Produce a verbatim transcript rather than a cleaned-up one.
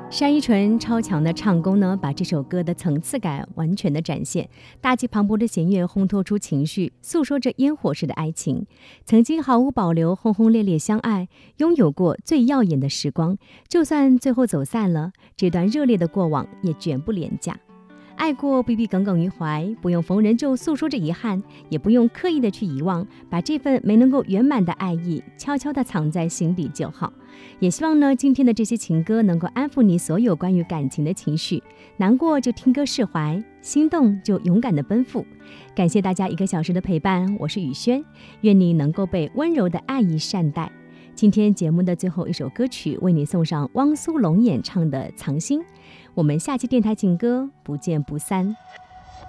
单依纯超强的唱功呢，把这首歌的层次感完全的展现，大气磅礴的弦乐烘托出情绪，诉说着烟火式的爱情。曾经毫无保留轰轰烈烈相爱，拥有过最耀眼的时光，就算最后走散了，这段热烈的过往也绝不廉价。爱过不必耿耿于怀，不用逢人就诉说着遗憾，也不用刻意的去遗忘，把这份没能够圆满的爱意悄悄地藏在心底就好。也希望呢，今天的这些情歌能够安抚你所有关于感情的情绪，难过就听歌释怀，心动就勇敢的奔赴。感谢大家一个小时的陪伴，我是雨轩，愿你能够被温柔的爱意善待。今天节目的最后一首歌曲，为你送上汪苏泷演唱的《藏心》。我们下期电台情歌不见不散。